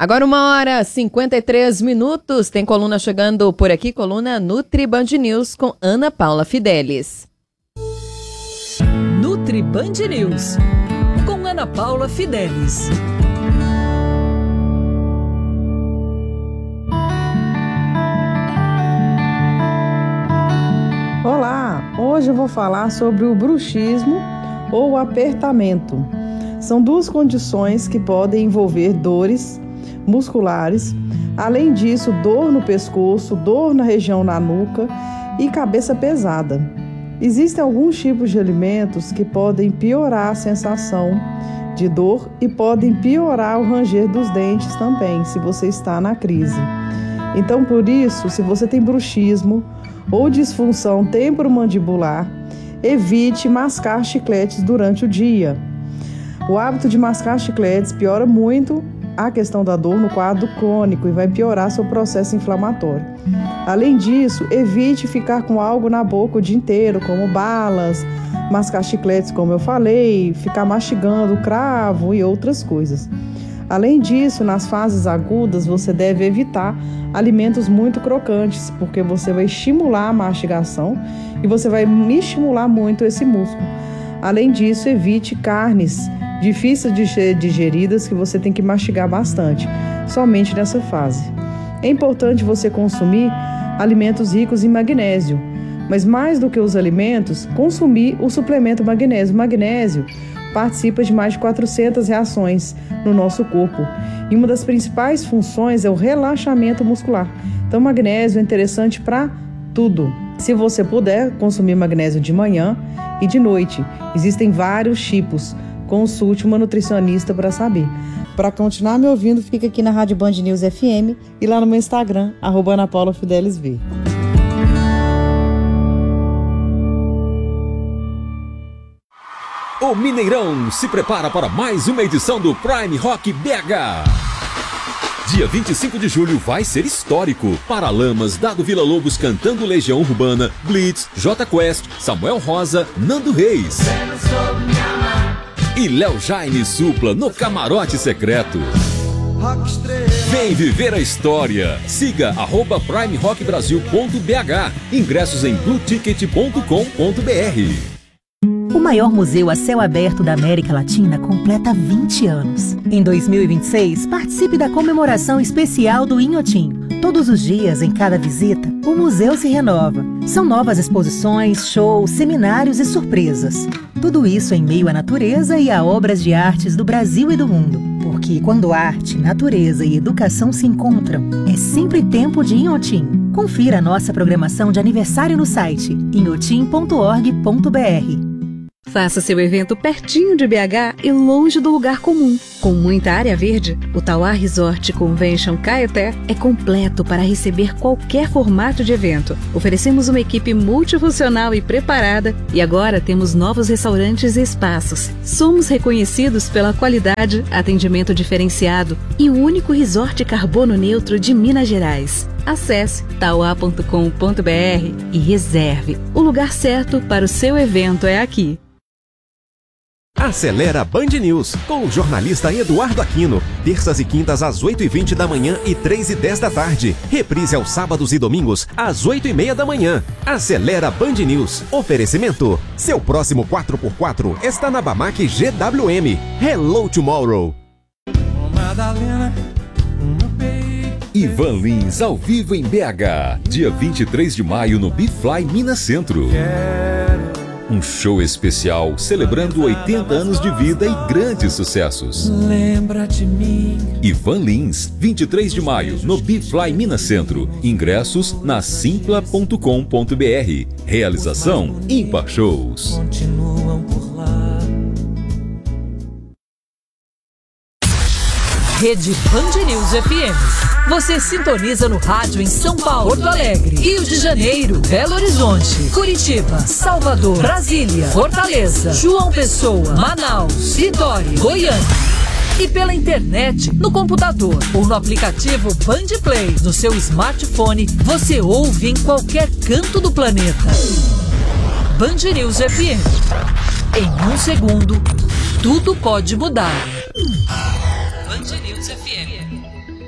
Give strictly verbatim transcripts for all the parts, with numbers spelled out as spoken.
Agora uma hora e cinquenta e três minutos, tem coluna chegando por aqui, coluna Nutri Band News com Ana Paula Fidelis. Nutri Band News com Ana Paula Fidelis. Olá, hoje eu vou falar sobre o bruxismo ou o apertamento. São duas condições que podem envolver dores musculares, além disso, dor no pescoço, dor na região da nuca e cabeça pesada. Existem alguns tipos de alimentos que podem piorar a sensação de dor e podem piorar o ranger dos dentes também, se você está na crise. Então, por isso, se você tem bruxismo ou disfunção temporomandibular, evite mascar chicletes durante o dia. O hábito de mascar chicletes piora muito a questão da dor no quadro crônico e vai piorar seu processo inflamatório. Além disso, evite ficar com algo na boca o dia inteiro, como balas, mascar chicletes, como eu falei, ficar mastigando cravo e outras coisas. Além disso, nas fases agudas, você deve evitar alimentos muito crocantes, porque você vai estimular a mastigação e você vai estimular muito esse músculo. Além disso, evite carnes difíceis de ser digeridas que você tem que mastigar bastante, somente nessa fase. É importante você consumir alimentos ricos em magnésio, mas mais do que os alimentos, consumir o suplemento magnésio. O magnésio participa de mais de quatrocentas reações no nosso corpo e uma das principais funções é o relaxamento muscular. Então, o magnésio é interessante para tudo. Se você puder consumir magnésio de manhã e de noite, existem vários tipos. Consulte uma nutricionista para saber. Para continuar me ouvindo, fica aqui na Rádio Band News F M e lá no meu Instagram, arroba Ana Paula Fidelis V. O Mineirão se prepara para mais uma edição do Prime Rock B H. Dia vinte e cinco de julho vai ser histórico. Paralamas, Dado Villa Lobos cantando Legião Urbana, Blitz, J Quest, Samuel Rosa, Nando Reis. E Léo Jaime Supla no Camarote Secreto. Vem viver a história. Siga arroba prime rock brasil ponto b h. Ingressos em blue ticket ponto com ponto b r. O maior museu a céu aberto da América Latina completa vinte anos. Em dois mil e vinte e seis, participe da comemoração especial do Inhotim. Todos os dias, em cada visita, o museu se renova. São novas exposições, shows, seminários e surpresas. Tudo isso em meio à natureza e a obras de artes do Brasil e do mundo. Porque quando arte, natureza e educação se encontram, é sempre tempo de Inhotim. Confira a nossa programação de aniversário no site inhotim ponto org ponto b r. Faça seu evento pertinho de B H e longe do lugar comum. Com muita área verde, o Tauá Resort Convention Caeté é completo para receber qualquer formato de evento. Oferecemos uma equipe multifuncional e preparada e agora temos novos restaurantes e espaços. Somos reconhecidos pela qualidade, atendimento diferenciado e o único resort carbono neutro de Minas Gerais. Acesse tauá ponto com ponto b r e reserve. O lugar certo para o seu evento é aqui. Acelera Band News, com o jornalista Eduardo Aquino. Terças e quintas às oito e vinte da manhã e três e dez da tarde. Reprise aos sábados e domingos às oito e meia da manhã. Acelera Band News. Oferecimento. Seu próximo quatro por quatro está na Bamac G W M. Hello Tomorrow. Ivan Lins ao vivo em B H. Dia vinte e três de maio no Bifly Minas Centro. Um show especial celebrando oitenta anos de vida e grandes sucessos. Lembra de mim. Ivan Lins, vinte e três de maio, no Bifly Minas Centro. Ingressos na simpla ponto com ponto b r. Realização Ímpar Shows. Continuam por lá. Rede Band News F M. Você sintoniza no rádio em São Paulo, Porto Alegre, Rio de Janeiro, Belo Horizonte, Curitiba, Salvador, Brasília, Fortaleza, João Pessoa, Manaus, Vitória, Goiânia. E pela internet, no computador ou no aplicativo Band Play, no seu smartphone, você ouve em qualquer canto do planeta. Band News F M. Em um segundo, tudo pode mudar. Band News F M.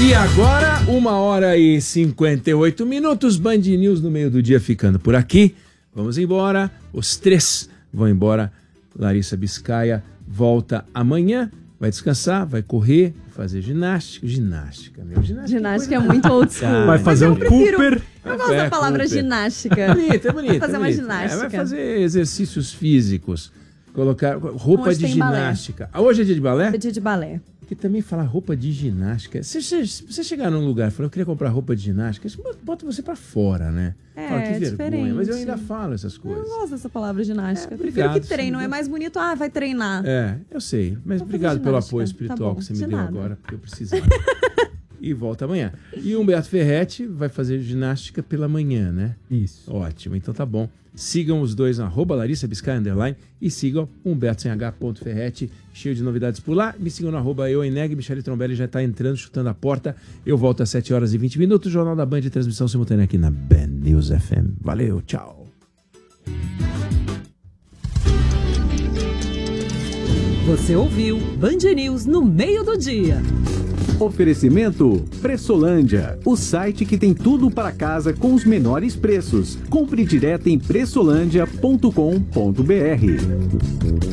E agora, uma hora e cinquenta e oito minutos, Band News no meio do dia ficando por aqui. Vamos embora, os três vão embora. Larissa Biscaia volta amanhã, vai descansar, vai correr, fazer ginástica. Ginástica, meu, ginástica. Ginástica é muito old school. Vai fazer um prefiro, Cooper. Eu gosto É, da palavra Cooper. ginástica. É bonito, é bonito. Vai fazer é uma bonito. ginástica. É, vai fazer exercícios físicos. Colocar roupa Hoje de tem balé. ginástica. Ah, hoje é dia de balé? É dia de balé. Que também falar roupa de ginástica. Se você, se você chegar num lugar e falar, eu queria comprar roupa de ginástica, isso bota você pra fora, né? É, Fala, que é vergonha. diferente. Mas eu ainda falo essas coisas. Eu não gosto dessa palavra ginástica. É, Eu prefiro obrigado, que treino. sim. É mais bonito. Ah, vai treinar. É, eu sei. Mas Vou obrigado fazer pelo ginástica. apoio Tá espiritual bom, que você de me deu nada. agora, porque eu precisava. E volta amanhã. E o Humberto Ferretti vai fazer ginástica pela manhã, né? Isso. Ótimo, então tá bom. Sigam os dois na arroba Larissa Biscaia Underline e sigam Humberto sem H ponto Ferretti, cheio de novidades por lá. Me sigam no arroba eueneg, Michele Trombelli já tá entrando, chutando a porta. Eu volto às sete horas e vinte minutos, Jornal da Band, transmissão simultânea aqui na Band News F M. Valeu, tchau. Você ouviu Band News no meio do dia. Oferecimento Pressolândia, o site que tem tudo para casa com os menores preços. Compre direto em pressolândia ponto com ponto br.